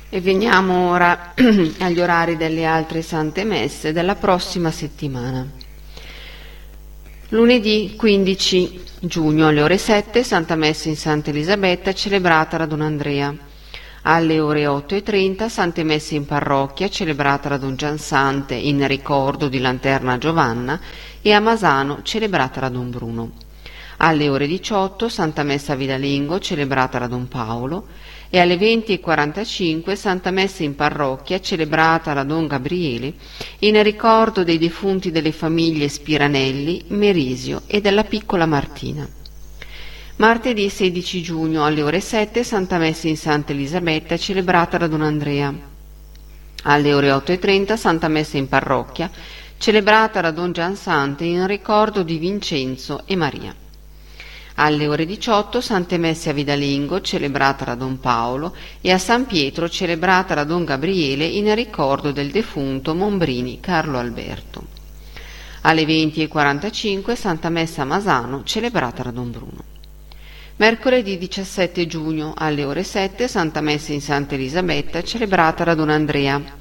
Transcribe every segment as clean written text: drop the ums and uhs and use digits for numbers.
E veniamo ora agli orari delle altre sante messe della prossima settimana. Lunedì 15 giugno alle ore 7, Santa Messa in Santa Elisabetta celebrata da Don Andrea. Alle ore 8:30 Sante Messe in parrocchia celebrata da Don Giansante in ricordo di Lanterna Giovanna e a Masano celebrata da Don Bruno. Alle ore 18 Santa Messa a Vidalengo celebrata da Don Paolo e alle 20:45 Santa Messa in parrocchia celebrata da Don Gabriele in ricordo dei defunti delle famiglie Spiranelli, Merisio e della piccola Martina. Martedì 16 giugno alle ore 7 Santa Messa in Santa Elisabetta celebrata da Don Andrea. Alle ore 8:30 Santa Messa in parrocchia celebrata da Don Giansante in ricordo di Vincenzo e Maria. Alle ore 18 Sante Messe a Vidalengo celebrata da Don Paolo e a San Pietro celebrata da Don Gabriele in ricordo del defunto Mombrini Carlo Alberto. Alle 20:45 Santa Messa a Masano celebrata da Don Bruno. Mercoledì 17 giugno alle ore 7 Santa Messa in Santa Elisabetta celebrata da Don Andrea.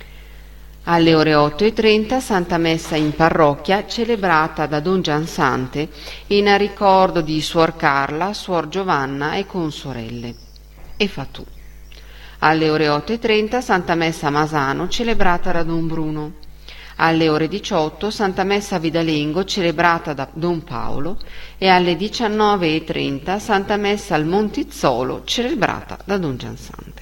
Alle ore 8:30 Santa Messa in parrocchia celebrata da Don Giansante in ricordo di Suor Carla, Suor Giovanna e consorelle. E Fatù. Alle ore 8:30 Santa Messa a Masano celebrata da Don Bruno. Alle ore 18 Santa Messa a Vidalengo celebrata da Don Paolo e alle 19:30 Santa Messa al Montizzolo celebrata da Don Giansante.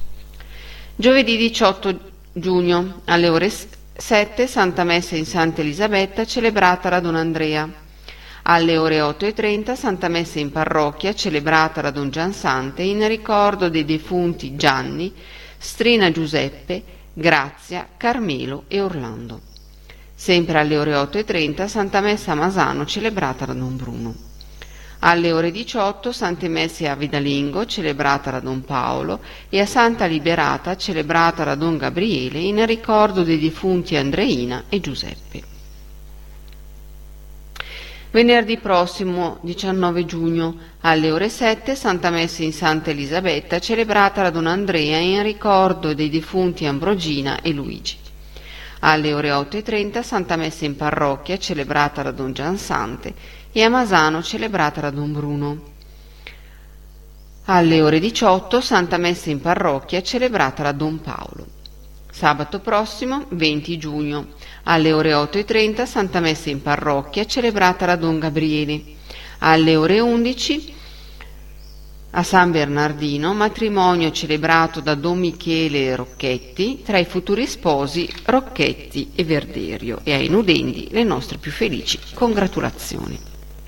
Giovedì 18 giugno alle ore 7 Santa Messa in Santa Elisabetta celebrata da Don Andrea. Alle ore 8:30 Santa Messa in parrocchia celebrata da Don Giansante in ricordo dei defunti Gianni, Strina Giuseppe, Grazia, Carmelo e Orlando. Sempre alle ore 8:30 Santa Messa a Masano celebrata da Don Bruno. Alle ore 18 Sante Messe a Vidalengo celebrata da Don Paolo e a Santa Liberata celebrata da Don Gabriele in ricordo dei defunti Andreina e Giuseppe. Venerdì prossimo 19 giugno alle ore 7 Santa Messa in Santa Elisabetta celebrata da Don Andrea in ricordo dei defunti Ambrogina e Luigi. Alle ore 8:30 Santa Messa in parrocchia celebrata da Don Giansante e a Masano celebrata da Don Bruno. Alle ore 18 Santa Messa in parrocchia celebrata da Don Paolo. Sabato prossimo 20 giugno alle ore 8:30 Santa Messa in parrocchia celebrata da Don Gabriele. Alle ore 11 a San Bernardino matrimonio celebrato da Don Michele Rocchetti tra i futuri sposi Rocchetti e Verderio e ai nudendi le nostre più felici congratulazioni.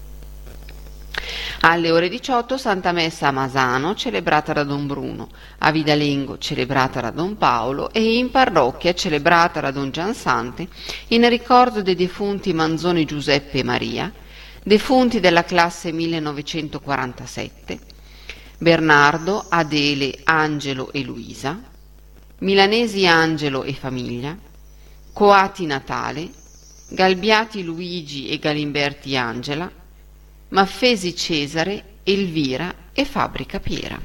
Alle ore 18 Santa Messa a Masano celebrata da Don Bruno, a Vidalengo celebrata da Don Paolo e in parrocchia celebrata da Don Giansante in ricordo dei defunti Manzoni Giuseppe e Maria, defunti della classe 1947, Bernardo, Adele, Angelo e Luisa, Milanesi Angelo e famiglia, Coati Natale, Galbiati Luigi e Galimberti Angela, Maffesi Cesare, Elvira e Fabbrica Piera.